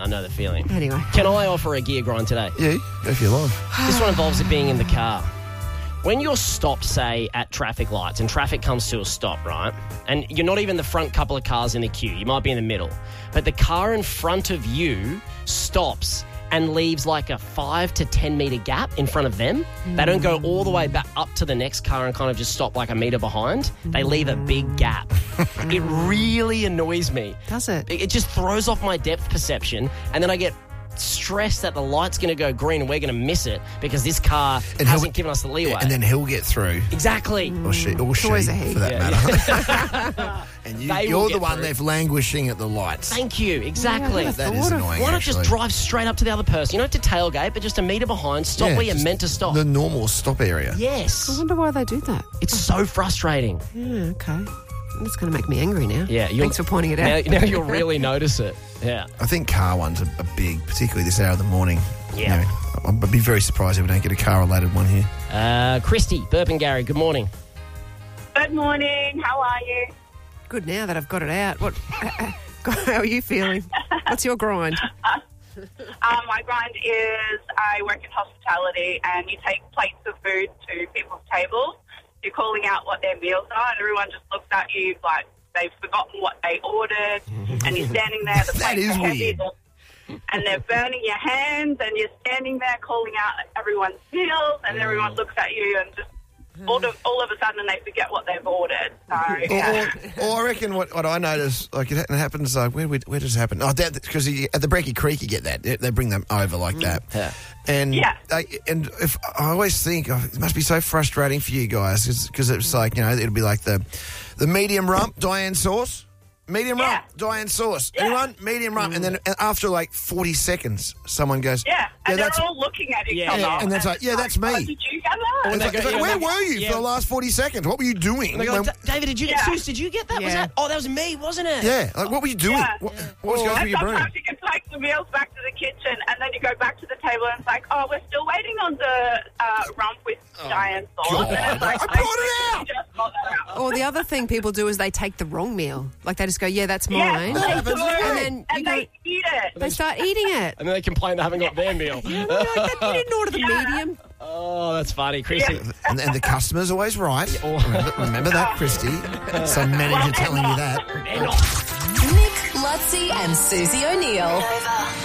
know the feeling. Anyway. Can I offer a gear grind today? Yeah, go for your line. This one involves it being in the car. When you're stopped, say, at traffic lights and traffic comes to a stop, right? And you're not even the front couple of cars in the queue. You might be in the middle. But the car in front of you stops and leaves like a 5 to 10 metre gap in front of them. They don't go all the way back up to the next car and kind of just stop like a metre behind. They leave a big gap. It really annoys me. Does it? It just throws off my depth perception, and then I get stressed that the light's going to go green and we're going to miss it because this car hasn't given us the leeway. And then he'll get through. Exactly. Or she, always a he. for that matter. And you're the one left languishing at the lights. Thank you. Exactly. Yeah, That is annoying, Why not just drive straight up to the other person? You don't have to tailgate, but just a metre behind. Stop where you're just meant to stop. The normal stop area. I Yes. wonder why they do that. It's so frustrating. Yeah, okay. It's going to make me angry now. Yeah. Thanks for pointing it out. Now you'll really notice it. Yeah. I think car ones are big, particularly this hour of the morning. Yeah. I'd be very surprised if we don't get a car-related one here. Christy, Burpengary, good morning. Good morning. How are you? Good now that I've got it out. What? How are you feeling? What's your grind? My grind is I work in hospitality and you take plates of food to people's tables. You're calling out what their meals are and everyone just looks at you like they've forgotten what they ordered and you're standing there. The That plates is are heavy, weird. and they're burning your hands and you're standing there calling out everyone's meals and everyone looks at you and just all of a sudden they forget what they've ordered. So, yeah. Or I reckon what I notice, like it happens, like where does it happen? Oh, because at the Brecky Creek you get that. They bring them over like that. Yeah. And Yeah. and if I always think it must be so frustrating for you guys because it's like, you know, it'll be like the medium rump Diane sauce. Medium rump, Diane sauce. Yeah. Anyone? Medium rump. And then after like 40 seconds, someone goes, Yeah, and they're that's... all looking at each Yeah, other. yeah, and that's like, yeah, that's me. Oh, did you get that? And It's they like, go, where were you for the last 40 seconds? What were you doing? And they go, David, did you get Yeah. Seuss, did you get that? Was Yeah. that? Oh, that was me, wasn't it? Yeah, like what were you doing? Yeah. What was going through And your brain? sometimes you can take the meals back to the kitchen and then you go back to the table and it's like, oh, we're still waiting on the rump with Diane sauce. God, And it's like, I brought it out. just got that out. Or the other thing people do is they take the wrong meal. Like they just go, yeah, that's Yeah, mine. they happens do. to me. And then you And go, they eat it. they start eating it. And then they complain they haven't got their meal. You didn't order the medium. Oh, that's funny, Christy. Yeah. And the customer's always right. Remember that, Christy. Some manager telling you that. They're not. Nick, Lutzi and Susie O'Neill.